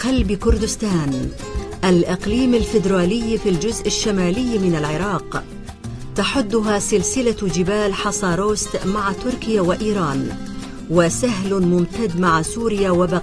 قلب كردستان، الإقليم الفيدرالي في الجزء الشمالي من العراق، تحدها سلسلة جبال حصاروست مع تركيا وإيران، وسهل ممتد مع سوريا وبقية